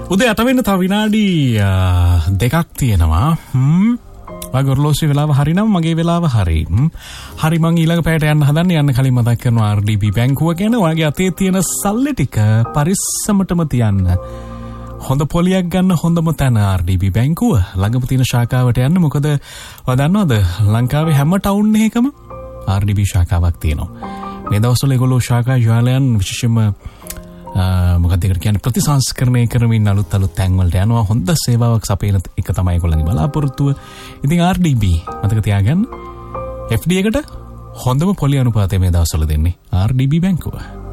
උදේ 8 වෙන්න තව විනාඩි 2ක් තියෙනවා. වගේ ඔරලෝසුවේ වෙලාව හරිනම් මගේ වෙලාව හරි. හරි මං ඊළඟ පැයට යන්න හදන්නේ. යන්න කලින් මතක් කරනවා RDB බැංකුව ගැන. ඔයාගේ අතේ තියෙන සල්ලි ටික පරිස්සමටම තියන්න. හොඳ පොලියක් ගන්න හොඳම තැන RDB බැංකුව. ළඟම තියෙන ශාඛාවට යන්න. මොකද ඔයා දන්නවද ලංකාවේ හැම ටවුන් එකකම RDB ශාඛාවක් තියෙනවා. මේ දවස්වල ඒගොල්ලෝ ශාඛා ජාලයන් විශේෂයෙන්ම මොකක්ද ඒකට කියන්නේ ප්‍රතිසංස්කරණය කරමින් අලුත් තැන්වලට යනවා. හොඳ සේවාවක් සපයන එක තමයි ඒගොල්ලන්ගේ බලාපොරොත්තුව. ඉතින් RDB මතක තියාගන්න FD එකට හොඳම පොලි අනුපාතය මේ දවස්වල දෙන්නේ RDB බැංකුව.